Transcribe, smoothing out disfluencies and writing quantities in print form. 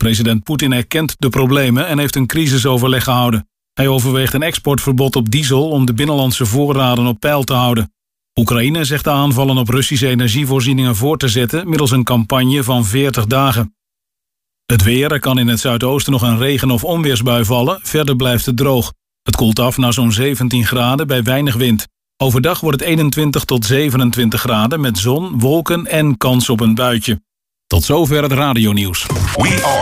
President Poetin erkent de problemen en heeft een crisisoverleg gehouden. Hij overweegt een exportverbod op diesel om de binnenlandse voorraden op peil te houden. Oekraïne zegt de aanvallen op Russische energievoorzieningen voor te zetten middels een campagne van 40 dagen. Het weer, er kan in het zuidoosten nog een regen- of onweersbui vallen. Verder blijft het droog. Het koelt af naar zo'n 17 graden bij weinig wind. Overdag wordt het 21 tot 27 graden met zon, wolken en kans op een buitje. Tot zover het radionieuws.